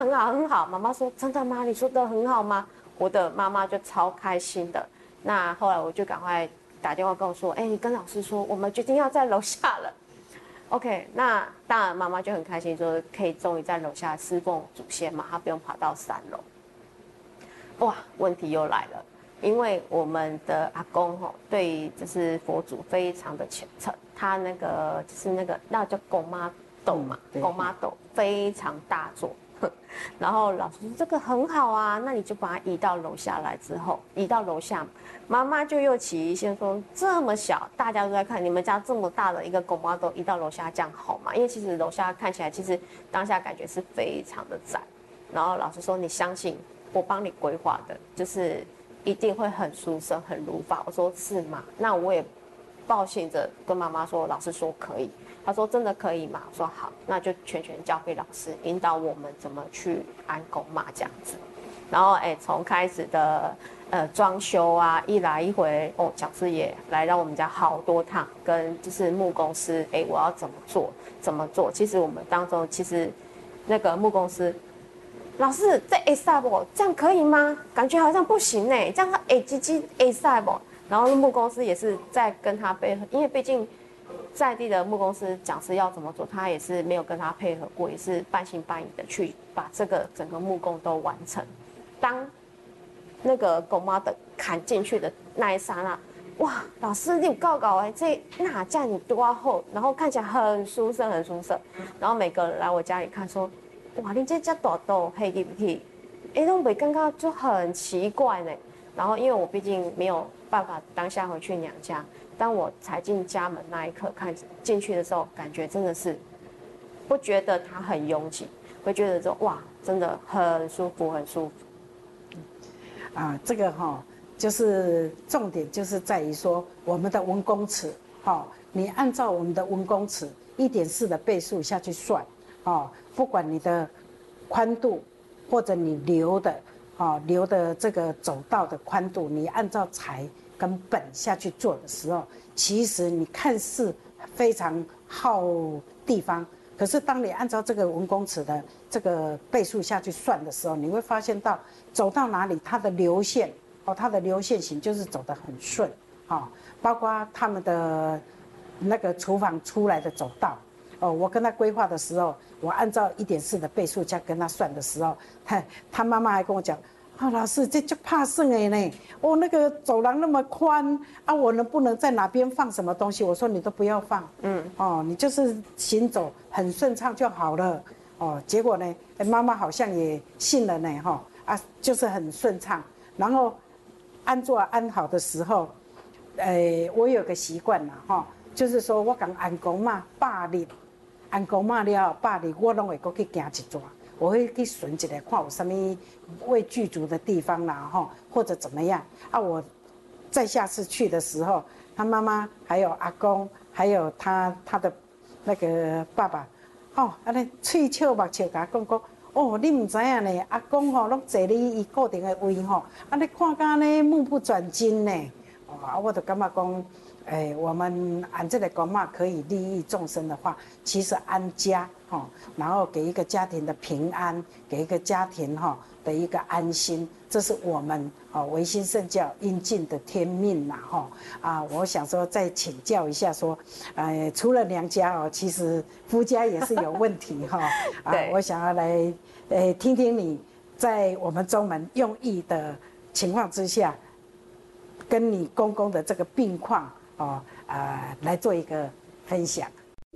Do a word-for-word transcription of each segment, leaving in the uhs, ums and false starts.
很好很好。妈妈说真的吗？你说的很好吗？我的妈妈就超开心的。那后来我就赶快打电话跟我说，哎，你跟老师说，我们决定要在楼下了。OK， 那当然妈妈就很开心，说可以终于在楼下侍奉祖先嘛，她不用爬到三楼。哇，问题又来了，因为我们的阿公吼，对就是佛祖非常的虔诚，他那个就是那个那叫公妈斗嘛，公妈斗非常大座。然后老师说这个很好啊，那你就把它移到楼下来。之后移到楼下，妈妈就又起疑心说这么小，大家都在看，你们家这么大的一个狗猫都移到楼下，这样好吗？因为其实楼下看起来，其实当下感觉是非常的窄。然后老师说你相信我帮你规划的，就是一定会很舒适很如法。我说是吗？那我也抱信着跟妈妈说，老师说可以。他说真的可以吗？我说好，那就全权交给老师引导我们怎么去安公妈这样子。然后哎，从开始的呃装修啊，一来一回哦，讲师也来到我们家好多趟，跟就是木工师哎，我要怎么做怎么做。其实我们当中其实那个木工师老师这 A 塞不这样可以吗？感觉好像不行哎，这样他 A 鸡鸡 A 塞不。然后木工师也是在跟他配合，因为毕竟。在地的木工师讲师要怎么做，他也是没有跟他配合过，也是半信半疑的去把这个整个木工都完成。当那个狗妈的砍进去的那一刹那，哇，老师你有搞搞哎，这哪架你多厚，然后看起来很舒适，很舒适。然后每个人来我家里看说，哇，你这家大豆黑不黑？哎，都没刚刚就很奇怪呢。然后因为我毕竟没有办法当下回去娘家。当我踩进家门那一刻，看进去的时候，感觉真的是不觉得它很拥挤，会觉得说哇，真的很舒服，很舒服。 啊，这个哈、哦，就是重点就是在于说我们的文公尺，哈、哦，你按照我们的文公尺一点四的倍数下去算，哦，不管你的宽度或者你留的，哦，留的这个走道的宽度，你按照裁。跟本下去做的时候，其实你看似非常耗地方，可是当你按照这个文公尺的这个倍数下去算的时候，你会发现到走到哪里，它的流线哦，它的流线型就是走得很顺，哦，包括他们的那个厨房出来的走道，哦，我跟他规划的时候，我按照一点四的倍数加跟他算的时候，他他妈妈还跟我讲。啊，老师，这就怕剩哎呢！哦，那个走廊那么宽啊，我能不能在哪边放什么东西？我说你都不要放，嗯，哦，你就是行走很顺畅就好了。哦，结果呢，妈妈好像也信了呢，哈、哦，啊，就是很顺畅。然后安坐安好的时候，呃，我有个习惯啦，哈、哦，就是说我讲安公嘛，百日，安公嘛了百日，我拢会过去行一转。我会去巡一下，看有什么未具足的地方啦，哈，或者怎么样啊？我再下次去的时候，他妈妈还有阿公，还有他他的那个爸爸，哦，安尼嘴笑目笑甲讲讲，哦，你唔知影呢，阿公吼拢坐咧伊固定的位吼，安尼看甲呢目不转睛呢，哦，啊，我就感觉讲。哎，我们按这个公妈可以利益众生的话，其实安家哈、哦，然后给一个家庭的平安，给一个家庭哈、哦、的一个安心，这是我们哦唯心圣教应尽的天命呐哈、哦、啊！我想说再请教一下说，呃，除了娘家哦，其实夫家也是有问题哈、哦、啊！我想要来呃听听你在我们中门用意的情况之下，跟你公公的这个病况。哦，呃，来做一个分享。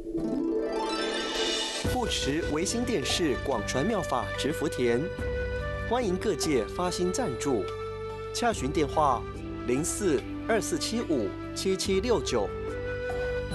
护持维新电视广传妙法植福田，欢迎各界发心赞助，洽询电话零四二四七五七七六九